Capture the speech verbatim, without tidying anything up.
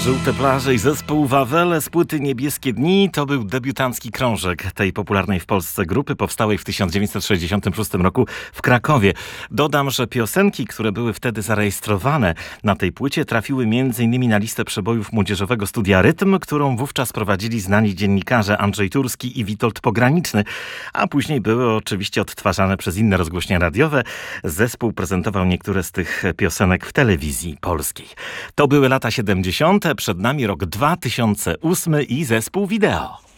Żółte plaże i zespół Wawele z płyty Niebieskie dni to był debiutancki krążek tej popularnej w Polsce grupy, powstałej w tysiąc dziewięćset sześćdziesiątym szóstym roku w Krakowie. Dodam, że piosenki, które były wtedy zarejestrowane na tej płycie, trafiły między innymi na listę przebojów młodzieżowego Studia Rytm, którą wówczas prowadzili znani dziennikarze Andrzej Turski i Witold Pograniczny, a później były oczywiście odtwarzane przez inne rozgłośnie radiowe. Zespół prezentował niektóre z tych piosenek w telewizji polskiej. To były lata siedemdziesiąte. Przed nami rok dwa tysiące ósmy i zespół Wideo.